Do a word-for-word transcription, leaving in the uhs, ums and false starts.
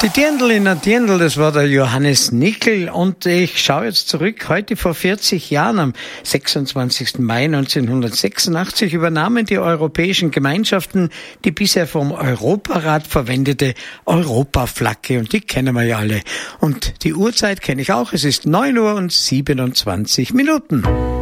Die Dirndl in Dirndl, das war der Johannes Nickel, und ich schaue jetzt zurück. Heute vor vierzig Jahren, am sechsundzwanzigsten Mai neunzehnhundertsechsundachtzig, übernahmen die europäischen Gemeinschaften die bisher vom Europarat verwendete Europaflagge, und die kennen wir ja alle. Und die Uhrzeit kenne ich auch, es ist neun Uhr und siebenundzwanzig Minuten.